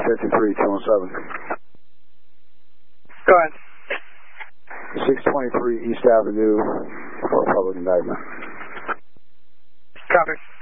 353-217. Go ahead. 623 East Avenue for a public indictment. Copy.